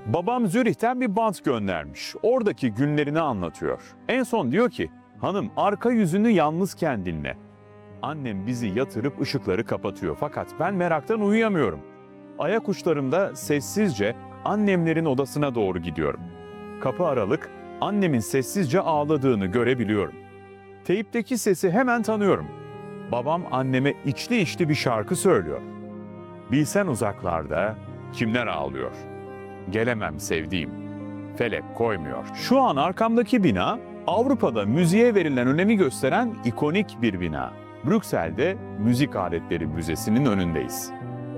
Babam Zürih'ten bir bant göndermiş. Oradaki günlerini anlatıyor. En son diyor ki, hanım arka yüzünü yalnızken dinle. Annem bizi yatırıp ışıkları kapatıyor fakat ben meraktan uyuyamıyorum. Ayak uçlarımda sessizce annemlerin odasına doğru gidiyorum. Kapı aralık annemin sessizce ağladığını görebiliyorum. Teyipteki sesi hemen tanıyorum. Babam anneme içli içli bir şarkı söylüyor. Bilsen uzaklarda kimler ağlıyor. Gelemem sevdiğim, felek koymuyor. Şu an arkamdaki bina Avrupa'da müziğe verilen önemi gösteren ikonik bir bina. Brüksel'de Müzik Aletleri Müzesi'nin önündeyiz.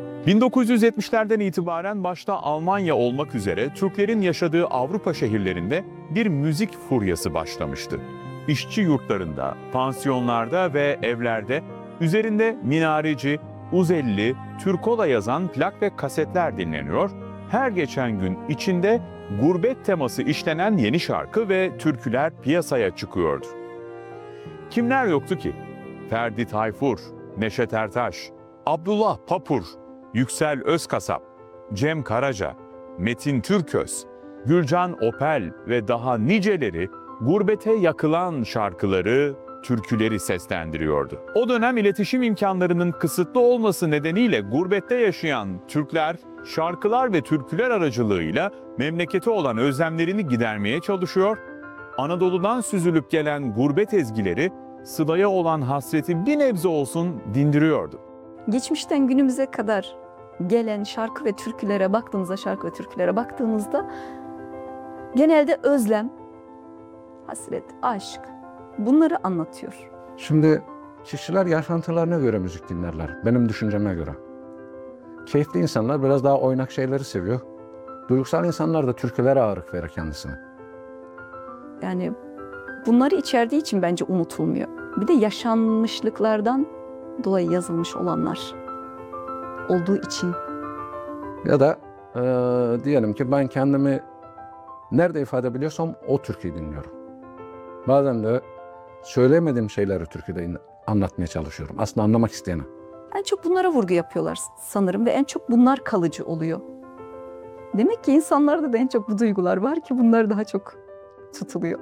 1970'lerden itibaren başta Almanya olmak üzere Türklerin yaşadığı Avrupa şehirlerinde bir müzik furyası başlamıştı. İşçi yurtlarında, pansiyonlarda ve evlerde üzerinde minareci, uzelli, Türkola yazan plak ve kasetler dinleniyor. Her geçen gün içinde gurbet teması işlenen yeni şarkı ve türküler piyasaya çıkıyordu. Kimler yoktu ki? Ferdi Tayfur, Neşet Ertaş, Abdullah Papur, Yüksel Özkasap, Cem Karaca, Metin Türköz, Gülcan Opel ve daha niceleri gurbete yakılan şarkıları, türküleri seslendiriyordu. O dönem iletişim imkanlarının kısıtlı olması nedeniyle gurbette yaşayan Türkler, şarkılar ve türküler aracılığıyla memlekete olan özlemlerini gidermeye çalışıyor, Anadolu'dan süzülüp gelen gurbet ezgileri Sıla'ya olan hasreti bir nebze olsun dindiriyordu. Geçmişten günümüze kadar gelen şarkı ve türkülere baktığınızda genelde özlem, hasret, aşk bunları anlatıyor. Şimdi kişiler yaşantılarına göre müzik dinlerler, benim düşünceme göre. Keyifli insanlar biraz daha oynak şeyleri seviyor. Duygusal insanlar da türkülere ağırlık verir kendisine. Yani bunları içerdiği için bence unutulmuyor. Bir de yaşanmışlıklardan dolayı yazılmış olanlar olduğu için. Ya da diyelim ki ben kendimi nerede ifade edebiliyorsam o türküyü dinliyorum. Bazen de söyleyemediğim şeyleri türküde anlatmaya çalışıyorum. Aslında anlamak isteyene. En çok bunlara vurgu yapıyorlar sanırım ve en çok bunlar kalıcı oluyor. Demek ki insanlarda da en çok bu duygular var ki bunlar daha çok tutuluyor.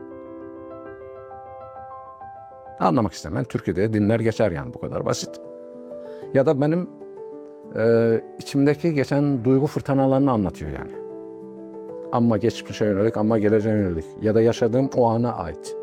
Anlamak istemeyen türküde dinler geçer yani, bu kadar basit. Ya da benim içimdeki geçen duygu fırtınalarını anlatıyor yani. Ama geçmişe yönelik, ama geleceğe yönelik ya da yaşadığım o ana ait.